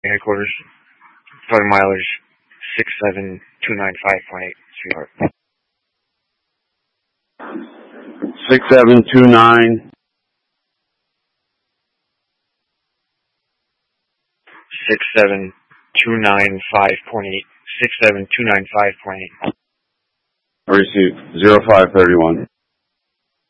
headquarters. Total mileage 67295.8, sweetheart. 6729. 67295.8. 67295.8. Receive 0531.